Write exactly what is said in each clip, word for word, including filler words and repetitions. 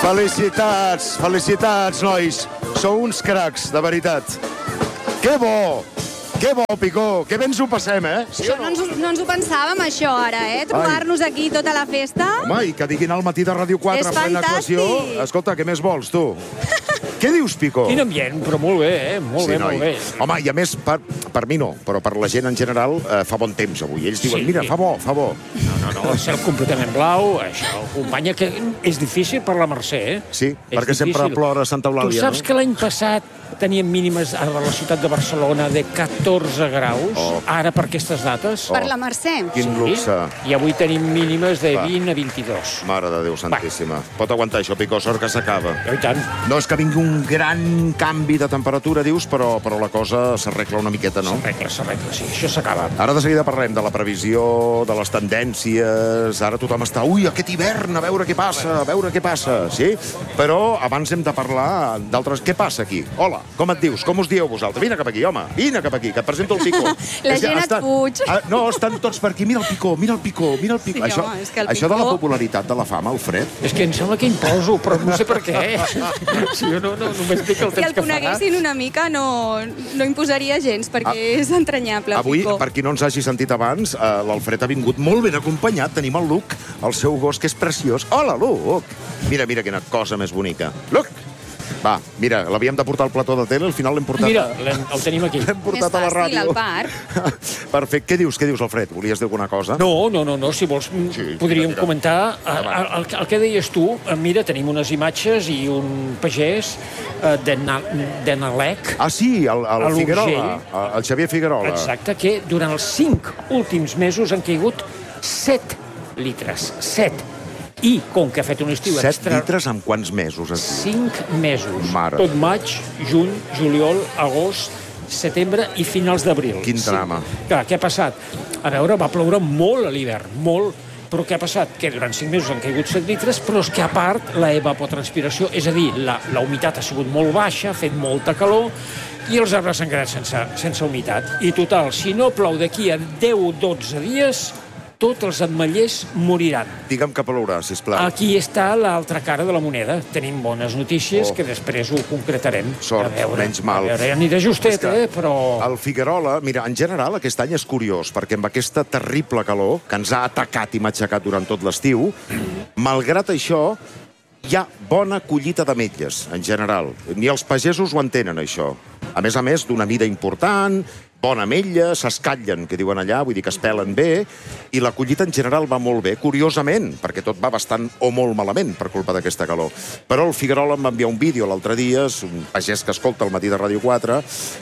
Felicitats, felicitats, nois. Sou uns cracs, de veritat. Que bo! Que bo, Picó, que bé ens ho passem, eh? Sí això no? No, ens, no ens ho pensàvem, això, ara, eh? Trobar-nos aquí tota la festa. Home, i que diguin al matí de Ràdio quatre és en plena actuació. Escolta, què més vols, tu? Què dius, Picó? Quin ambient, però molt bé, eh? Molt sí, bé, noi. molt bé. Home, i a més, per, per mi no, però per la gent en general eh, fa bon temps avui. Ells diuen, Sí. mira, fa bo, fa bo. No, no, no, el cel completament blau, això, acompanya, que és difícil per la Mercè, eh? Sí, és perquè difícil. sempre plora a Santa Eulàlia, Tu saps no? que l'any passat teníem mínimes a la ciutat de Barcelona de catorze graus, Oh. ara per aquestes dates. Per la Mercè. Quin luxe. I avui tenim mínimes de Va. vint a vint-i-dos. Mare de Déu santíssima. Pot aguantar això, Picó, sort que s'acaba. I tant. No és que vingui un gran canvi de temperatura, dius, però, però la cosa s'arregla una miqueta, no? S'arregla, s'arregla, sí, això s'acaba. Ara de seguida parlem de la previsió, de les tendències. Ara tothom està, ui, aquest hivern, a veure què passa, a veure què passa, sí? Però abans hem de parlar d'altres... Què passa aquí? Hola, com et dius? Com us dieu vosaltres? Vine cap aquí, home, vine cap aquí, que et presento el Picó. La És que gent et estan- fuig. Ah, no, estan tots per aquí. Mira el Picó, mira el Picó, mira el Picó. Sí, això, home, és que el això de la Picó- popularitat de la fama, Alfred, És que em sembla que imposo, però no sé per què. Si jo no, no, només dic el Si temps el que farà. coneguessin una mica, no, no imposaria gens, perquè Ah. és entranyable, el avui, Picó. per qui no ens hagi sentit abans, eh, l'Alfred ha vingut molt ben acompanyat. Tenim el Luc, el seu gos, que és preciós. Hola, Luc! Mira, mira quina cosa més bonica. Luc! Va, mira, l'havíem de portar al plató de tele, al final l'hem portat, Mira, l'hem- el tenim aquí. l'hem Més portat a la fàcil, ràdio. al parc. Perfecte. Què dius, què dius, Alfred? Volies dir alguna cosa? No, no, no, no, si vols Sí, podríem mira, mira. comentar eh, Endavant. el, el, el que deies tu. Eh, Mira, tenim unes imatges i un pagès eh, de, Na, de Nalec, Ah, sí, el, el A Figuerola, l'Urgell. el, el Xavier Figuerola. exacte, que durant els cinc últims mesos han caigut set litres. Set. I, com que ha fet un estiu Set extra... litres en quants mesos? Es diu? Cinc mesos. Mare. Tot maig, juny, juliol, agost, setembre i finals d'abril. Quin drama. Clar, què ha passat? A veure, va ploure molt a l'hivern, molt, però què ha passat? Que durant cinc mesos han caigut set litres, però és que a part la evapotranspiració, és a dir, la, la humitat ha sigut molt baixa, ha fet molta calor, i els arbres s'han quedat sense, sense humitat. I total, si no plou d'aquí a deu o dotze dies, tots els ametllers moriran. Digue'm que plourà, sisplau. Aquí està l'altra cara de la moneda. Tenim bones notícies Oh. que després ho concretarem. Sort, A veure, menys mal. A veure, ni de justet, És que eh, però... El Figuerola, mira, en general aquest any és curiós, perquè amb aquesta terrible calor que ens ha atacat i matxacat durant tot l'estiu, malgrat això, hi ha bona collita d'ametlles, en general. Ni els pagesos ho entenen, això. A més a més, d'una mida important, bona ametlla, s'escatllen, que diuen allà, vull dir que es pelen bé, i la collita en general va molt bé, curiosament, perquè tot va bastant o molt malament per culpa d'aquesta calor. Però el Figuerola em va enviar un vídeo l'altre dia, és un pagès que escolta al matí de Ràdio quatre,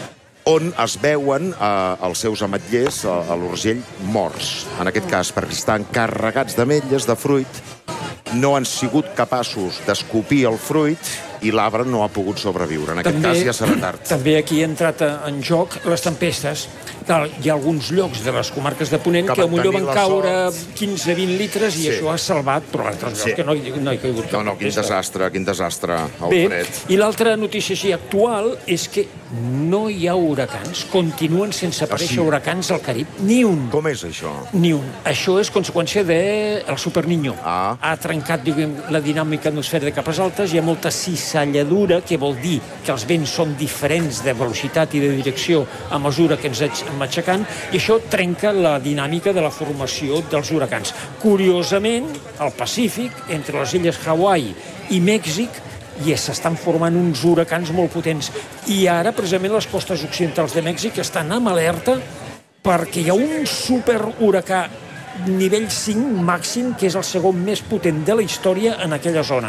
on es veuen eh, els seus ametllers a, a l'Urgell morts. En aquest cas, perquè estan carregats d'ametlles, de fruit, no han sigut capaços d'escopir el fruit i l'arbre no ha pogut sobreviure. En aquest cas ja serà tard. També aquí ha entrat en joc les tempestes. Clar, hi ha alguns llocs de les comarques de Ponent Que que, van potser tenir van la caure sort. quinze a vint litres i Sí. això ha salvat, però altres Sí. llocs que no, hi- no hi ha caigut No, cap no, quin tempesta. desastre, quin desastre, Bé, Alfred. i l'altra notícia així actual és que no hi ha huracans, continuen sense aparèixer sí? huracans al Carib, ni un. Com és això? Ni un. Això és conseqüència del de Super Niño. Ah. Ha trencat, diguem, la dinàmica atmosfèrica de capes altes, hi ha molta cisalladura, que vol dir que els vents són diferents de velocitat i de direcció a mesura que ens anem aixecant, i això trenca la dinàmica de la formació dels huracans. Curiosament, al Pacífic, entre les illes Hawaii i Mèxic, i s'estan formant uns huracans molt potents. I ara, precisament, les costes occidentals de Mèxic estan amb alerta perquè hi ha un superhuracà nivell cinc màxim, que és el segon més potent de la història en aquella zona.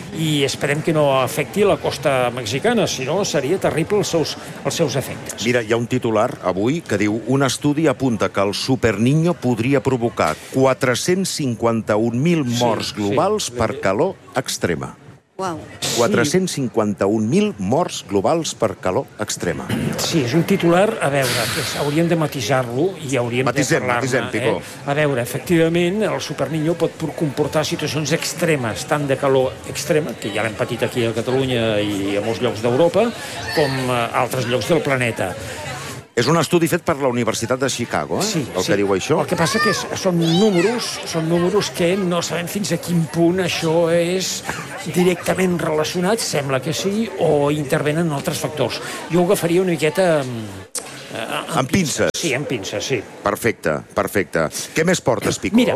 I esperem que no afecti la costa mexicana, si no seria terrible els seus, els seus efectes. Mira, hi ha un titular avui que diu un estudi apunta que el Super Niño podria provocar quatre-cents cinquanta-un mil morts Sí, globals sí. per calor extrema. Uau. quatre-cents cinquanta-un mil morts globals per calor extrema. Sí, és un titular, a veure, que és- hauríem de matisar-lo i hauríem Matisem, de parlar-ne. matisem, Picó. Eh? A veure, efectivament, el Superniño pot comportar situacions extremes, tant de calor extrema, que ja l'hem patit aquí a Catalunya i a molts llocs d'Europa, com a altres llocs del planeta. És un estudi fet per la Universitat de Chicago, eh? Sí, el sí. que diu això. El que passa que és, són números, són números que no sabem fins a quin punt això és directament relacionat, sembla que sí, o intervenen altres factors. Jo ho agafaria una miqueta... Amb, amb pinces. Sí, amb pinces, sí. Perfecte, perfecte. Què més portes, Picó? Mira,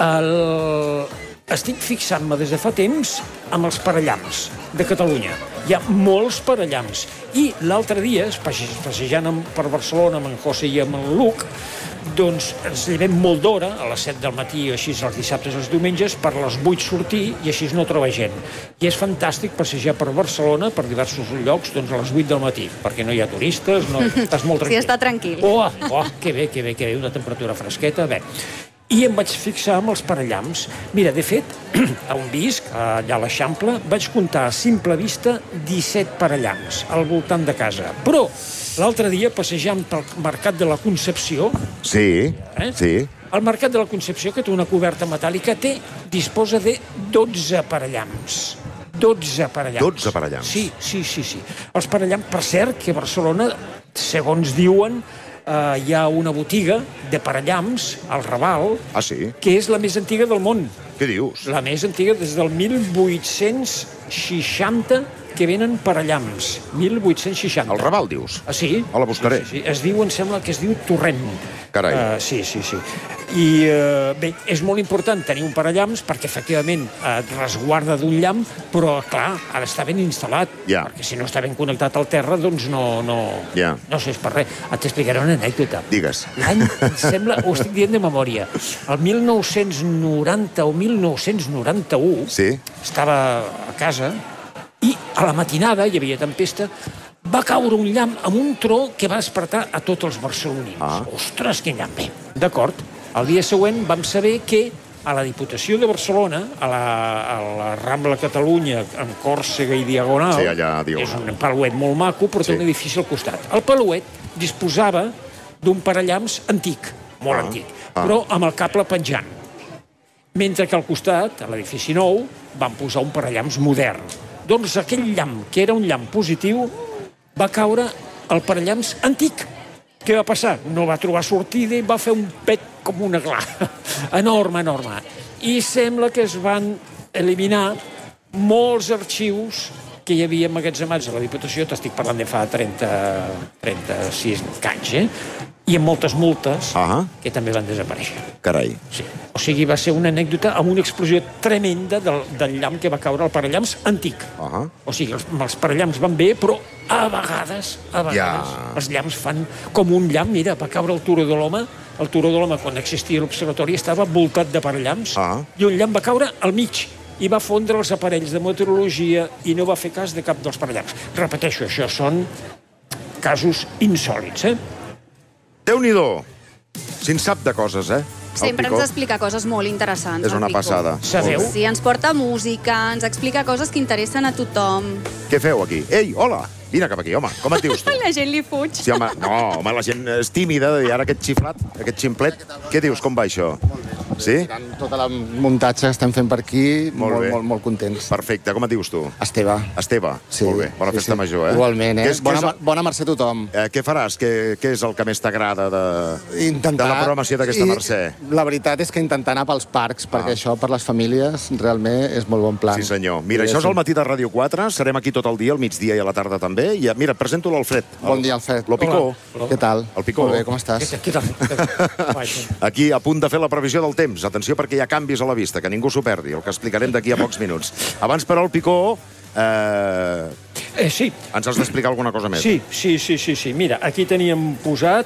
el... estic fixant-me des de fa temps amb els parellams de Catalunya. Hi ha molts parellams. I l'altre dia, passejant per Barcelona amb en José i amb el Luc, doncs ens llevem molt d'hora, a les set del matí, així els dissabtes i els diumenges, per les vuit sortir i així no troba gent. I és fantàstic passejar per Barcelona, per diversos llocs, doncs a les vuit del matí, perquè no hi ha turistes, no, estàs molt tranquil. Sí, està tranquil. Oh, oh, que bé, que bé, que bé, una temperatura fresqueta, bé. I em vaig fixar amb els parellams. Mira, de fet, a on visc, allà a l'Eixample, vaig comptar a simple vista disset parellams al voltant de casa. Però l'altre dia, passejant pel Mercat de la Concepció... Sí, eh? sí. El Mercat de la Concepció, que té una coberta metàl·lica, té, disposa de dotze parellams. dotze parellams. dotze parellams. Sí, sí, sí, sí. Els parellams, per cert, que a Barcelona, segons diuen, Uh, hi ha una botiga de parellams, al Raval, ah, sí? que és la més antiga del món. Què dius? La més antiga des del mil vuit-cents seixanta que venen parellams. mil vuit-cents seixanta. El Raval, dius? Ah, sí? Oh, la buscaré. Sí, sí, sí. Es diu, em sembla que es diu Torrent. Carai. Uh, sí, sí, sí. I, uh, bé, és molt important tenir un parellams perquè, efectivament, et resguarda d'un llamp, però, clar, ha d'estar ben instal·lat. Ja. Perquè si no està ben connectat al terra, doncs no... No, ja. no sé, és per res. Et t'explicaré una anècdota. Digues. L'any, em sembla, ho estic dient de memòria, el mil nou-cents noranta o mil nou-cents noranta-u, sí. Estava a casa i a la matinada, hi havia tempesta, va caure un llamp amb un tro que va despertar a tots els barcelonins. Ah. Ostres, quin llamp! Bé, d'acord. El dia següent vam saber que a la Diputació de Barcelona, a la, a la Rambla Catalunya, amb Còrsega i Diagonal, sí, allà, Diagonal. És un paluet molt maco, però té sí. un edifici al costat. El paluet disposava d'un parellams antic, molt ah. antic, ah. però amb el cable penjant. Mentre que al costat, a l'edifici nou, van posar un parellams modern. Doncs aquell llamp, que era un llamp positiu, va caure el parellams antic. Què va passar? No va trobar sortida i va fer un pet com una gla. Enorme, enorme. I sembla que es van eliminar molts arxius que hi havia emmagatzemats a la Diputació, t'estic parlant de fa trenta, trenta-sis anys, eh? I amb moltes multes ah. que també van desaparèixer. Carai. Sí. O sigui, va ser una anècdota amb una explosió tremenda del, del llamp que va caure al parellams antic. Ah. O sigui, els, els parellams van bé, però a vegades, a vegades, ja. Els llamps fan com un llamp. Mira, va caure el Turó de l'Home. El Turó de l'Home, quan existia l'observatori, estava voltat de parellams. Ah. I un llamp va caure al mig i va fondre els aparells de meteorologia i no va fer cas de cap dels parellams. Repeteixo, això són casos insòlits, eh? Déu-n'hi-do. Si en sap de coses, eh? Sempre ens explica coses molt interessants. És una passada. Sabeu? Sí, ens porta música, ens explica coses que interessen a tothom. Què feu aquí? Ei, hola! Vine cap aquí, home. Com et dius tu? La gent li fuig. Sí, home, no, home, la gent és tímida i ara aquest xiflat, aquest ximplet... Què dius, com va això? Sí? Tot el muntatge que estem fent per aquí, molt, molt, molt, molt, molt contents. Perfecte. Com et dius tu? Esteve. Esteve. Sí. Molt bé. Bona sí, festa sí. major, eh? Igualment, eh? Què és, bona, què és el... bona mercè a tothom. Eh, què faràs? Què, què és el que més t'agrada de... Intentar... de la programació d'aquesta mercè? La veritat és que intentar anar pels parcs, ah. perquè això per les famílies realment és molt bon plan. Sí, senyor. Mira, sí, això és el matí de Ràdio quatre, serem aquí tot el dia, al migdia i a la tarda també. I mira, et presento l'Alfred. Bon dia, Alfred. Lo Picó. Hola. Què tal? El Picó. Molt bé, com estàs? Què tal? Aquí, a punt de fer la previsió del temps. Atenció, perquè hi ha canvis a la vista, que ningú s'ho perdi, el que explicarem d'aquí a pocs minuts. Abans, però, el Picó... Eh... Eh, sí. Ens has d'explicar alguna cosa més. Sí, sí, sí, sí, sí. Mira, aquí teníem posat...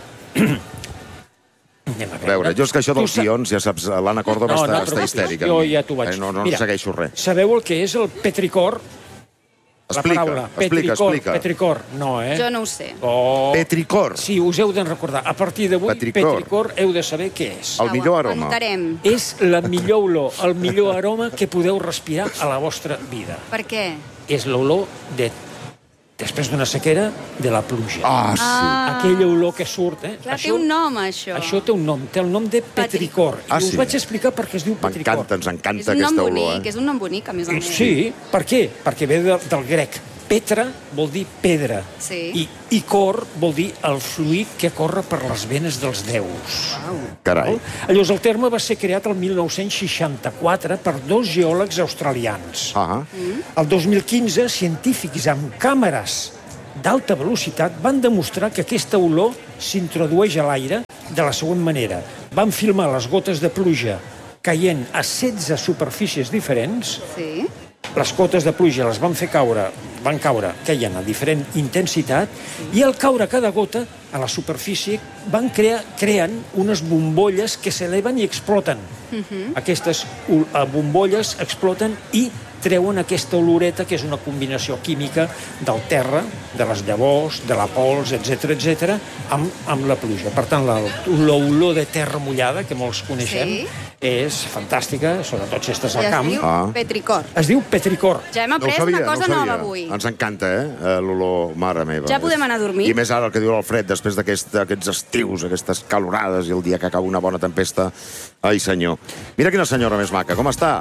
Anem a A veure, jo és que això dels sa... guions, ja saps, l'Anna Córdoba no, està, no, està histèrica. Jo ja t'ho vaig... Eh, no, no Mira, segueixo res. Sabeu el que és el petricor? Explica, la paraula. explica, petricor, explica. Petricor, no, eh? Jo no ho sé. Oh. Petricor. Sí, us heu de recordar. A partir d'avui, Petricor. petricor, heu de saber què és. El millor aroma. Anotarem. És la millor olor, el millor aroma que podeu respirar a la vostra vida. Per què? És l'olor de... després d'una sequera, de la pluja. Ah, sí. Ah. Aquella olor que surt, eh? Clar, té un nom, això. Això té un nom, té el nom de petricor. Ah, I sí? us vaig explicar per què es diu petricor. M'encanta, ens encanta És un nom aquesta bonic, olor, eh? és un nom bonic, a més a més. Sí, per què? Perquè ve de, del grec. Petra vol dir pedra. Sí. I icor vol dir el fluid que corre per les venes dels déus. Carai. Llavors, el terme va ser creat el mil nou-cents seixanta-quatre per dos geòlegs australians. Ah. El dos mil quinze, científics amb càmeres d'alta velocitat van demostrar que aquesta olor s'introdueix a l'aire de la següent manera. Van filmar les gotes de pluja caient a setze superfícies diferents. Sí. Les gotes de pluja les van fer caure, van caure, queien a diferent intensitat, i al caure cada gota a la superfície van crear creen unes bombolles que s'eleven i exploten. Aquestes bombolles exploten i treuen aquesta oloreta, que és una combinació química del terra, de les llavors, de la pols, etcètera, etcètera, amb, amb la pluja. Per tant, l'olor de terra mullada, que molts coneixem, Sí. és fantàstica, sobretot si estàs I al es camp. diu Ah. petricor. Es diu petricor. Ja hem No ho après sabia, una no ho cosa sabia. nova avui. Ens encanta, eh, eh, l'olor, mare meva. Ja podem anar a dormir? I més ara el que diu l'Alfred, després d'aquests estius, aquestes calorades, i el dia que acaba una bona tempesta. Ai, senyor. Mira quina senyora més maca, com està?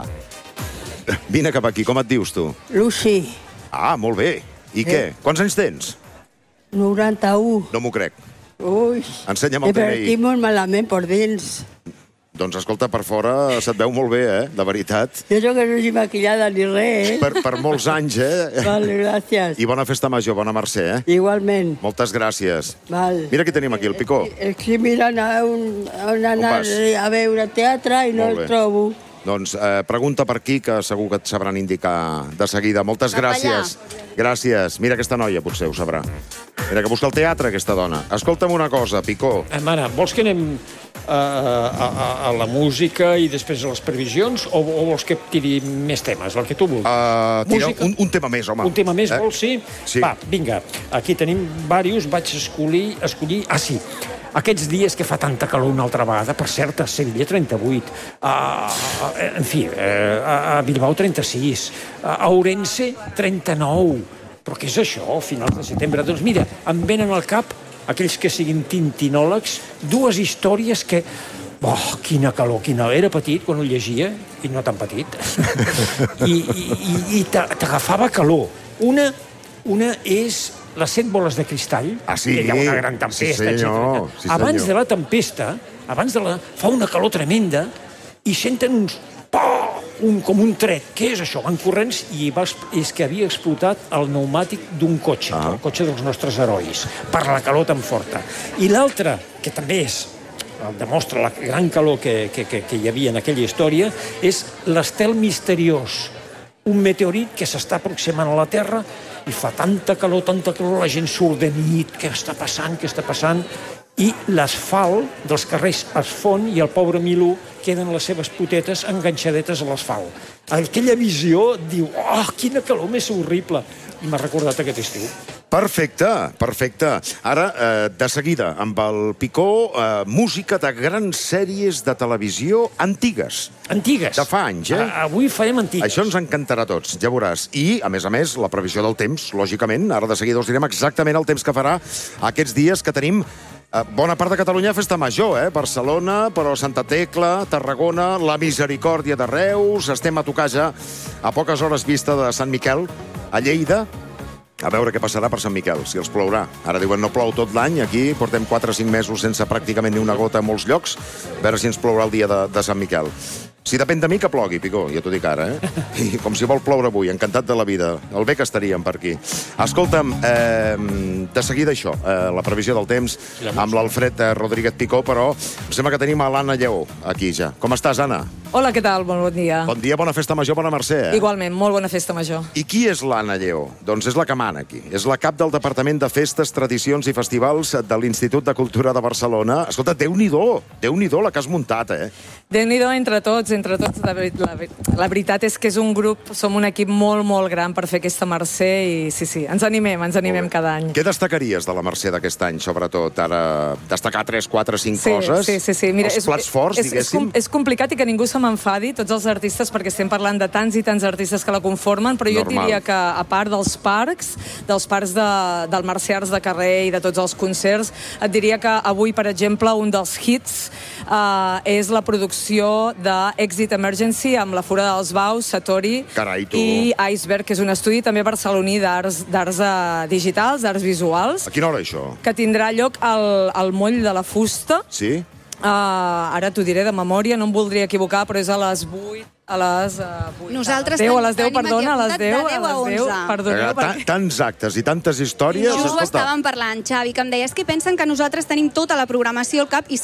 Vine cap aquí, com et dius, tu? Lucy, Ah, molt bé. I què? Quants anys tens? noranta-u. No m'ho crec. Ui, Ensenya'm el D N I. estic molt malament per dins. Doncs escolta, per fora se't veu molt bé, eh? De veritat. Jo sóc que no soy maquillada ni res, eh? Per, per molts anys, eh? Vale, gràcies. I bona festa major, bona Mercè, eh? Igualment. Moltes gràcies. Val. Mira qui tenim aquí, el Picó. Estic mirant a un, a un anar vas? a veure teatre i no Molt bé. el trobo. Doncs eh, pregunta per aquí, que segur que et sabran indicar de seguida. Moltes Cap gràcies. Gràcies. Mira aquesta noia, potser ho sabrà. Mira, que busca el teatre, aquesta dona. Escolta'm una cosa, Picó. Eh, Mare, vols que anem a, a, a, a la música i després a les previsions, o, o vols que et tiri més temes, el que tu vulguis? Uh, tira Música? un, un tema més, home. Un tema més, Eh? vols, sí? Sí. Va, vinga, aquí tenim diversos, vaig escollir, escollir... Ah, sí, aquests dies que fa tanta calor una altra vegada, per cert, a Sevilla trenta-vuit, a, a, en fi, a, a Bilbao trenta-sis, a Ourense trenta-nou. Però què és això, a finals de setembre? Doncs mira, em venen al cap, aquells que siguin tintinòlegs, dues històries que... Oh, quina calor, quina... Era petit quan ho llegia, i no tan petit, i, i, i, i t'agafava calor. Una, una és les set boles de cristall, Ah, sí? que hi ha una gran tempesta, Sí, senyor. etcètera. Sí, Abans senyor. de la tempesta, abans de la... fa una calor tremenda, i senten uns... Oh, un, com un tret. Què és això? Van corrents i va, és que havia explotat el pneumàtic d'un cotxe, Ah. el cotxe dels nostres herois, per la calor tan forta. I l'altre, que també és demostra la gran calor que, que, que, que hi havia en aquella història, és l'estel misteriós, un meteorit que s'està aproximant a la Terra i fa tanta calor, tanta calor, la gent surt de nit, què està passant, què està passant, i l'asfalt dels carrers es fon i el pobre Milú queden les seves potetes enganxadetes a l'asfalt. Aquella visió diu, oh, quina calor més horrible, i m'ha recordat aquest estiu. Perfecte, perfecte. Ara, eh, de seguida, amb el Picó, eh, música de grans sèries de televisió antigues. Antigues. De fa anys, eh? A, avui farem antigues. Això ens encantarà a tots, ja veuràs. I, a més a més, la previsió del temps, lògicament. Ara de seguida us direm exactament el temps que farà aquests dies que tenim eh, bona part de Catalunya a festa major, eh? Barcelona, però Santa Tecla, Tarragona, la Misericòrdia de Reus. Estem a tocar ja a poques hores vista de Sant Miquel, a Lleida. A veure què passarà per Sant Miquel, si els plourà. Ara diuen no plou tot l'any, aquí portem quatre o cinc mesos sense pràcticament ni una gota a molts llocs. A veure si ens plourà el dia de, de Sant Miquel. Si depèn de mi, que plogui, Picó, ja t'ho dic ara, eh? I com si vol ploure avui, encantat de la vida. El bé que estaríem per aquí. Escolta'm, eh, de seguida això, eh, la previsió del temps, amb l'Alfred eh, Rodríguez Picó, però em sembla que tenim a l'Anna Lleó aquí ja. Com estàs, Anna? Hola, què tal? Molt bon dia. Bon dia, bona festa major, bona Mercè, eh? Igualment, molt bona festa major. I qui és l'Anna Lleó? Doncs és la que mana aquí. És la cap del Departament de Festes, Tradicions i Festivals de l'Institut de Cultura de Barcelona. Escolta, Déu-n'hi-do, Déu-n'hi-do la que has muntat, eh? Déu-n'hi-do entre tots, entre tots. La, la, la veritat és que és un grup, som un equip molt, molt gran per fer aquesta Mercè i sí, sí, ens animem, ens animem cada any. Què destacaries de la Mercè d'aquest any, sobretot? Ara, destacar tres, quatre, cinc Sí, coses? sí, sí, sí. Mira, Els és, plats forts, és, és, diguéssim? com- és complicat i que ningú se m'enfadi, tots els artistes, perquè estem parlant de tants i tants artistes que la conformen, però jo et Normal. diria que, a part dels parcs, dels parcs de, del Mercè Arts de Carrer i de tots els concerts, et diria que avui, per exemple, un dels hits uh, és la producció de Exit Emergency amb la Fura dels Baus, Satori Carai, tu. i Iceberg, que és un estudi també barceloní d'arts d'arts uh, digitals, d'arts visuals, A quina hora, això? que tindrà lloc al, al Moll de la Fusta. Sí? Uh, ara t'ho diré de memòria, no em voldria equivocar, però és a les vuit, a les uh, vuit. Nosaltres deu, a les deu, tenim perdona, a les aquí deu, apuntat de deu a a les deu, onze. perdoneu, Eh, ta- perquè... Tants actes i tantes històries. Just ho escolta. estàvem parlant, Xavi, que em deies que pensen que nosaltres tenim tota la programació al cap i